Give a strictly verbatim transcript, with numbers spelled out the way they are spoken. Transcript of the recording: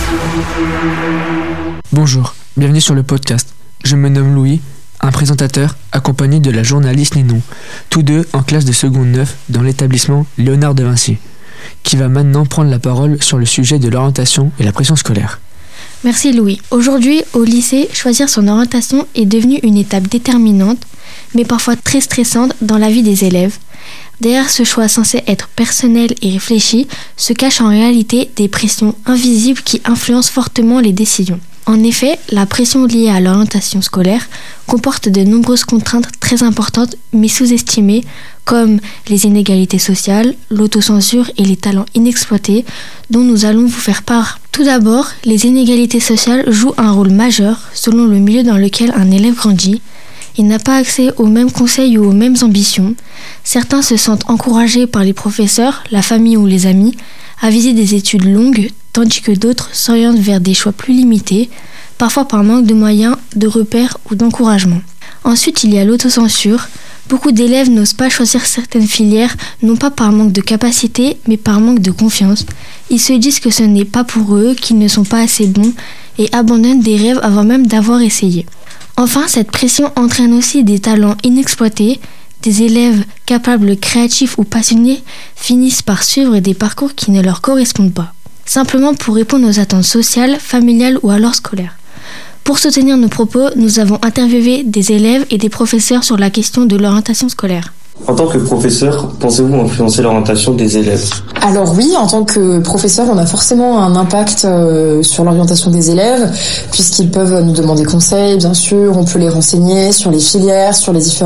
Bonjour, bienvenue sur le podcast. Je me nomme Louis, un présentateur accompagné de la journaliste Ninon, tous deux en classe de seconde neuf dans l'établissement Léonard de Vinci, qui va maintenant prendre la parole sur le sujet de l'orientation et la pression scolaire. Merci Louis. Aujourd'hui, au lycée, choisir son orientation est devenu une étape déterminante, mais parfois très stressante dans la vie des élèves. Derrière ce choix censé être personnel et réfléchi, se cachent en réalité des pressions invisibles qui influencent fortement les décisions. En effet, la pression liée à l'orientation scolaire comporte de nombreuses contraintes très importantes mais sous-estimées, comme les inégalités sociales, l'autocensure et les talents inexploités dont nous allons vous faire part. Tout d'abord, les inégalités sociales jouent un rôle majeur selon le milieu dans lequel un élève grandit. Il n'a pas accès aux mêmes conseils ou aux mêmes ambitions. Certains se sentent encouragés par les professeurs, la famille ou les amis à viser des études longues, tandis que d'autres s'orientent vers des choix plus limités, parfois par manque de moyens, de repères ou d'encouragement. Ensuite, il y a l'autocensure. Beaucoup d'élèves n'osent pas choisir certaines filières, non pas par manque de capacité, mais par manque de confiance. Ils se disent que ce n'est pas pour eux, qu'ils ne sont pas assez bons, et abandonnent des rêves avant même d'avoir essayé. Enfin, cette pression entraîne aussi des talents inexploités. Des élèves capables, créatifs ou passionnés finissent par suivre des parcours qui ne leur correspondent pas, simplement pour répondre aux attentes sociales, familiales ou alors scolaires. Pour soutenir nos propos, nous avons interviewé des élèves et des professeurs sur la question de l'orientation scolaire. En tant que professeur, pensez-vous influencer l'orientation des élèves ? Alors oui, en tant que professeur, on a forcément un impact euh, sur l'orientation des élèves, puisqu'ils peuvent nous demander conseil, bien sûr, on peut les renseigner sur les filières, sur les différents